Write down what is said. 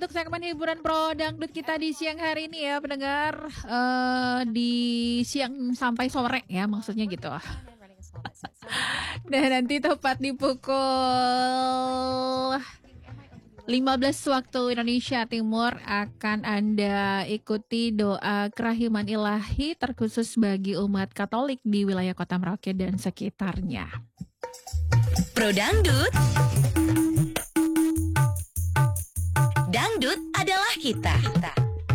untuk segmen hiburan pro dangdut kita di siang hari ini ya pendengar, di siang sampai sore ya maksudnya gitu. Dan nanti tepat di pukul 15 waktu Indonesia Timur akan Anda ikuti doa kerahiman ilahi terkhusus bagi umat Katolik di wilayah Kota Merauke dan sekitarnya. Pro Dangdut, dangdut adalah kita.